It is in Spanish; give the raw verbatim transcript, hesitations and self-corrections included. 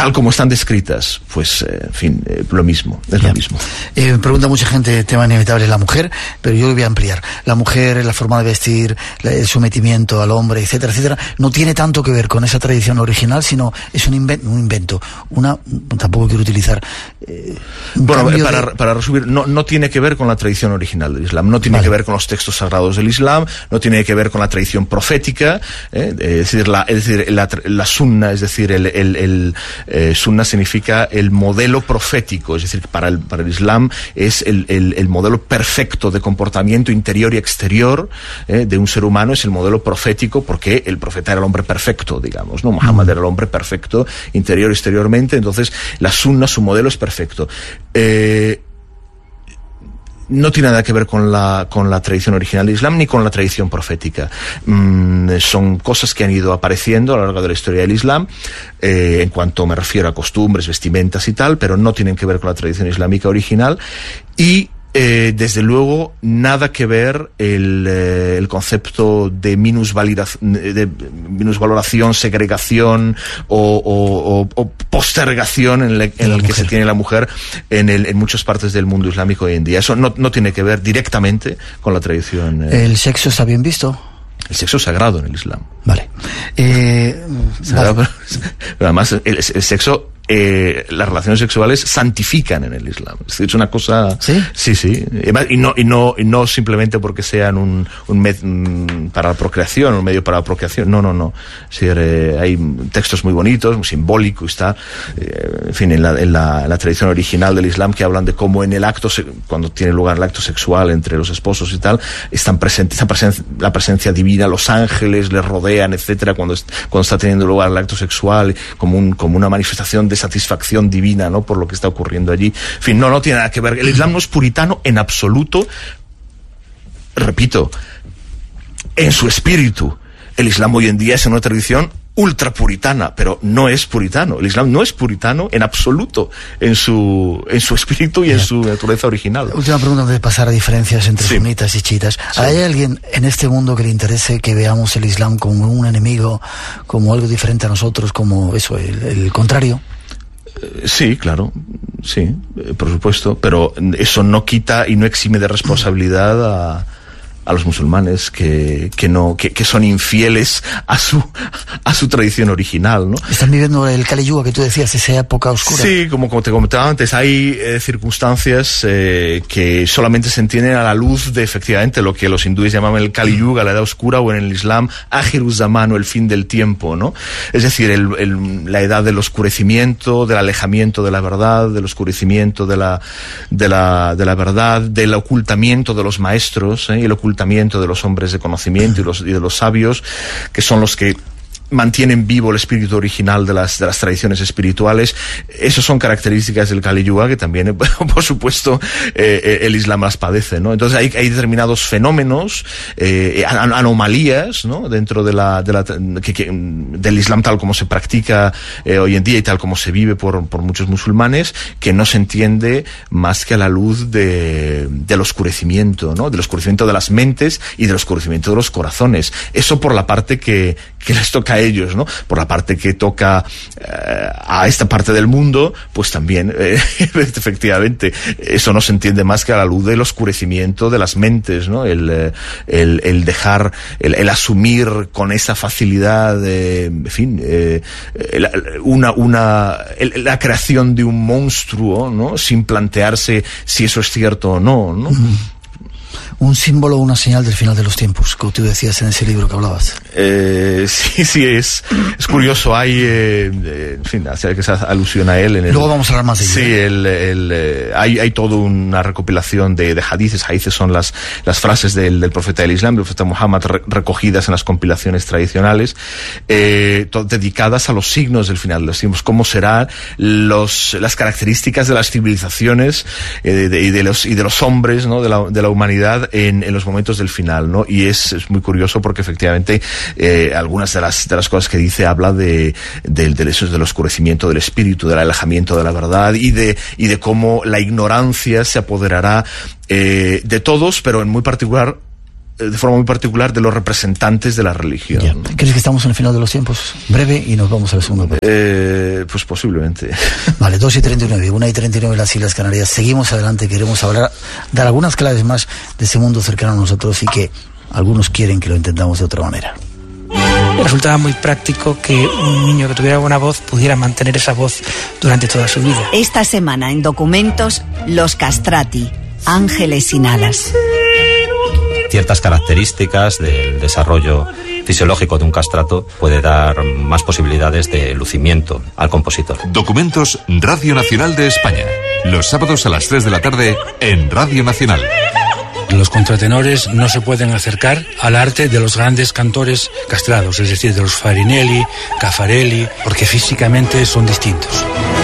tal como están descritas, pues, eh, en fin, eh, lo mismo, es ya. lo mismo. Eh, pregunta mucha gente, tema inevitable, la mujer, pero yo lo voy a ampliar. La mujer, la forma de vestir, el sometimiento al hombre, etcétera, etcétera, no tiene tanto que ver con esa tradición original, sino es un invento, un invento una, tampoco quiero utilizar... Eh, bueno, para, de... para resumir, no, no tiene que ver con la tradición original del Islam, no tiene vale. que ver con los textos sagrados del Islam, no tiene que ver con la tradición profética, eh, es decir, la, es decir, la, la sunna, es decir, el, el, el eh, sunna significa el modelo profético, es decir, para el, para el Islam es el, el, el modelo perfecto de comportamiento interior y exterior eh, de un ser humano, es el modelo profético, porque el profeta era el hombre perfecto, digamos, ¿no? Muhammad era el hombre perfecto, interior y exteriormente, entonces la sunna, su modelo es perfecto. Eh, no tiene nada que ver con la, con la tradición original del Islam ni con la tradición profética. Mm, son cosas que han ido apareciendo a lo largo de la historia del Islam, eh, en cuanto me refiero a costumbres, vestimentas y tal, pero no tienen que ver con la tradición islámica original. Y Eh, desde luego, nada que ver el, eh, el concepto de, de minusvaloración, segregación o, o, o postergación en, le, en el que se tiene la mujer en, el, en muchas partes del mundo islámico hoy en día. Eso no, no tiene que ver directamente con la tradición. Eh. ¿El sexo está bien visto? El sexo es sagrado en el Islam. Vale. Eh, sagrado, vale. Pero, pero además, el, el sexo... Eh, las relaciones sexuales santifican en el Islam. Es una cosa... ¿Sí? Sí, sí. Y no, y no, y no simplemente porque sean un, un medio para la procreación, un medio para la procreación. No, no, no. Es decir, eh, hay textos muy bonitos, muy simbólicos, está, eh, en fin, en, la, en, la, en la tradición original del Islam, que hablan de cómo en el acto, cuando tiene lugar el acto sexual entre los esposos y tal, están presentes, está presen, la presencia divina, los ángeles les rodean, etcétera, cuando, cuando está teniendo lugar el acto sexual, como, un, como una manifestación de satisfacción divina, ¿no?, por lo que está ocurriendo allí. En fin, no, no tiene nada que ver. El Islam no es puritano en absoluto. Repito, en su espíritu. El Islam hoy en día es una tradición ultra puritana, pero no es puritano. El Islam no es puritano en absoluto en su, en su espíritu y en su naturaleza original. Última pregunta antes de pasar a diferencias entre sí. sunitas y chiitas. Sí. ¿Hay alguien en este mundo que le interese que veamos el Islam como un enemigo, como algo diferente a nosotros, como eso, el, el contrario? Sí, claro, sí, por supuesto, pero eso no quita y no exime de responsabilidad a, a los musulmanes que, que no que, que son infieles a su a su tradición original, ¿no? Están viviendo el Kali Yuga que tú decías, esa época oscura. Sí, como, como te comentaba antes, hay eh, circunstancias eh, que solamente se entienden a la luz de, efectivamente, lo que los hindúes llamaban el Kali Yuga, la edad oscura, o en el Islam, Akhiruz Zaman, o el fin del tiempo, ¿no? Es decir, el, el, la edad del oscurecimiento, del alejamiento de la verdad, del oscurecimiento de la de la de la verdad, del ocultamiento de los maestros, ¿eh? Y el ocultamiento de los hombres de conocimiento y, los, y de los sabios, que son los que mantienen vivo el espíritu original de las, de las tradiciones espirituales. Esas son características del Kali Yuga que también, por supuesto, eh, el Islam las padece, ¿no? Entonces hay, hay determinados fenómenos, eh, anomalías, ¿no?, dentro de la, de la, que, que, del Islam tal como se practica eh, hoy en día y tal como se vive por, por muchos musulmanes, que no se entiende más que a la luz de, del oscurecimiento, ¿no?, del oscurecimiento de las mentes y del oscurecimiento de los corazones. Eso por la parte que, que les toca a ellos, ¿no? Por la parte que toca eh, a esta parte del mundo, pues también, eh, efectivamente, eso no se entiende más que a la luz del oscurecimiento de las mentes, ¿no? El, el, el dejar, el, el asumir con esa facilidad, eh, en fin, eh, una, una, el, la creación de un monstruo, ¿no?, sin plantearse si eso es cierto o no, ¿no? Mm. Un símbolo o una señal del final de los tiempos, como tú decías en ese libro que hablabas. Eh, sí, sí, es, es curioso. Hay, eh, en fin, hacia que se alusión a él. En el, Luego vamos a hablar más de ello. Sí, el, el, eh, hay, hay toda una recopilación de, de hadices. Hadices son las, las frases del, del profeta del Islam, del profeta Muhammad, re, recogidas en las compilaciones tradicionales, eh, to, dedicadas a los signos del final de los tiempos. Cómo serán los, las características de las civilizaciones eh, de, de, y, de los, y de los hombres, ¿no?, de la, de la humanidad En, en los momentos del final, ¿no? Y es, es muy curioso porque efectivamente eh, algunas de las de las cosas que dice habla de, de, de eso, del oscurecimiento del espíritu, del alejamiento de la verdad y de y de cómo la ignorancia se apoderará eh, de todos, pero en muy particular de forma muy particular, de los representantes de la religión. Yeah. ¿Crees que estamos en el final de los tiempos? Breve y nos vamos al segundo. Eh, pues posiblemente. Vale, dos y treinta y nueve, una y treinta y nueve en las Islas Canarias. Seguimos adelante, queremos hablar, dar algunas claves más de ese mundo cercano a nosotros y que algunos quieren que lo entendamos de otra manera. Resultaba muy práctico que un niño que tuviera buena voz pudiera mantener esa voz durante toda su vida. Esta semana en Documentos, los castrati, ángeles sin alas. Ciertas características del desarrollo fisiológico de un castrato puede dar más posibilidades de lucimiento al compositor. Documentos, Radio Nacional de España. Los sábados a las tres de la tarde en Radio Nacional. Los contratenores no se pueden acercar al arte de los grandes cantores castrados, es decir, de los Farinelli, Caffarelli, porque físicamente son distintos.